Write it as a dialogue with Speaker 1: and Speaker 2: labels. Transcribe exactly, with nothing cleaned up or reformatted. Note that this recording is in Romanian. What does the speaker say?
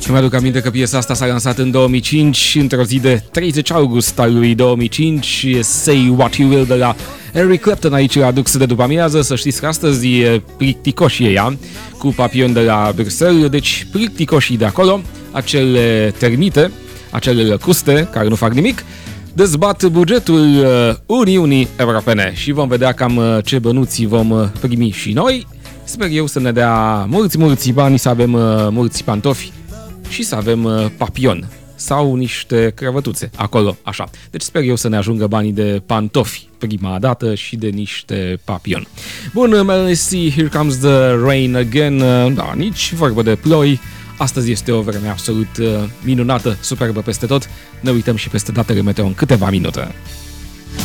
Speaker 1: Îmi aduc aminte că piesa asta s-a lansat în două mii cinci, într-o zi de treizeci august al lui două mii cinci, Say What You Will de la Eric Clapton aici la Dux de după amiază. Să știți că astăzi e plicticoșie ea, cu Papillon de la Bruxelles, deci plicticoșii de acolo, acele termite, acele lăcuste care nu fac nimic, dezbat bugetul Uniunii Europene și vom vedea cam ce bănuți vom primi și noi. Sper eu să ne dea mulți, mulți bani, să avem mulți pantofi și să avem papion sau niște crăvătuțe acolo, așa. Deci sper eu să ne ajungă banii de pantofi prima dată și de niște papion. Bun, Melanie C, Here Comes the Rain Again. Da, nici vorbă de ploi. Astăzi este o vreme absolut minunată, superbă peste tot. Ne uităm și peste datele meteo în câteva minute.